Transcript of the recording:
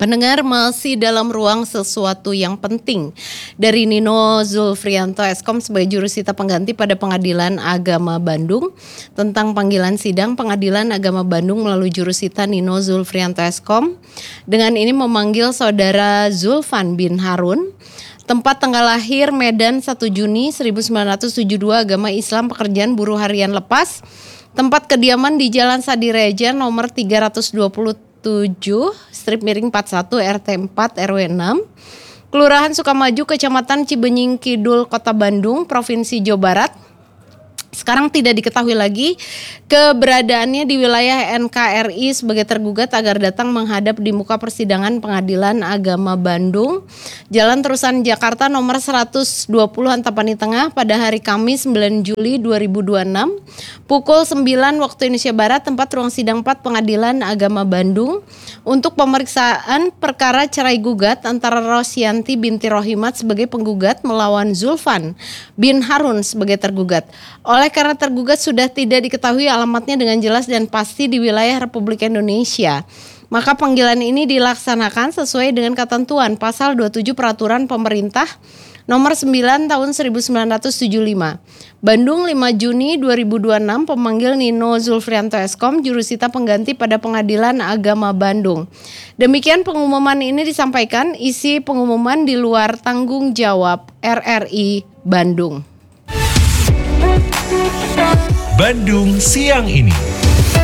Pendengar, masih dalam ruang sesuatu yang penting dari Nino Zulfrianto Eskom sebagai jurusita pengganti pada Pengadilan Agama Bandung tentang panggilan sidang Pengadilan Agama Bandung melalui jurusita Nino Zulfrianto Eskom. Dengan ini memanggil saudara Zulfan bin Harun. Tempat tanggal lahir Medan 1 Juni 1972, agama Islam, pekerjaan buruh harian lepas. Tempat kediaman di Jalan Sadireja nomor 327/41 RT 4 RW 6, Kelurahan Sukamaju, Kecamatan Cibenying Kidul, Kota Bandung, Provinsi Jawa Barat. Sekarang tidak diketahui lagi keberadaannya di wilayah NKRI sebagai tergugat agar datang menghadap di muka persidangan Pengadilan Agama Bandung, Jalan Terusan Jakarta nomor 120 Antapani Tengah pada hari Kamis 9 Juli 2026 pukul 9 waktu Indonesia Barat, tempat ruang sidang 4 Pengadilan Agama Bandung untuk pemeriksaan perkara cerai gugat antara Rosyanti binti Rohimat sebagai penggugat melawan Zulfan bin Harun sebagai tergugat. Oleh karena tergugat sudah tidak diketahui alamatnya dengan jelas dan pasti di wilayah Republik Indonesia, maka panggilan ini dilaksanakan sesuai dengan ketentuan Pasal 27 Peraturan Pemerintah Nomor 9 Tahun 1975. Bandung 5 Juni 2026, pemanggil Nino Zulfrianto Eskom, jurusita pengganti pada Pengadilan Agama Bandung. Demikian pengumuman ini disampaikan, isi pengumuman di luar tanggung jawab RRI Bandung. Bandung siang ini.